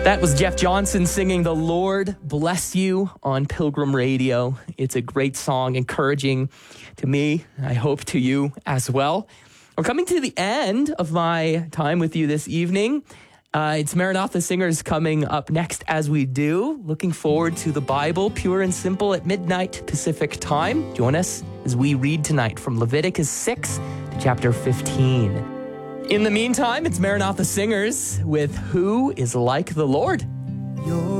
That was Jeff Johnson singing "The Lord Bless You" on Pilgrim Radio. It's a great song, encouraging to me. I hope to you as well. We're coming to the end of my time with you this evening. It's Maranatha Singers coming up next as we do. Looking forward to the Bible, pure and simple, at midnight Pacific time. Join us as we read tonight from Leviticus 6 to chapter 15. In the meantime, it's Maranatha Singers with "Who is Like the Lord?"